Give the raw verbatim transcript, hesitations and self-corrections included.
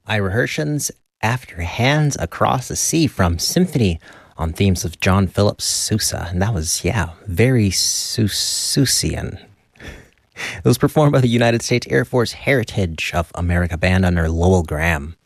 Ira Hershen's After Hands Across the Sea from Symphony on themes of John Philip Sousa. And that was, yeah, very Sousian. It was performed by the United States Air Force Heritage of America Band under Lowell Graham.